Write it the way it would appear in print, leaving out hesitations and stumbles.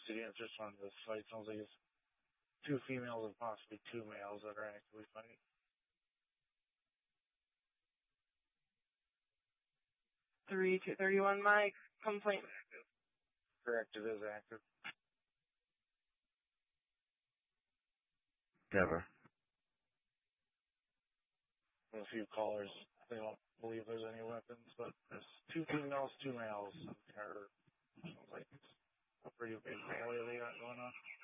custody and just on this fight. Sounds like it's 2 females and possibly 2 males that are actively fighting. 3231, Mike. Complaint. Correct, it is active. Never. A few callers, they don't believe there's any weapons, but there's 2 females, 2 males. Sounds like it's a pretty big melee they got going on.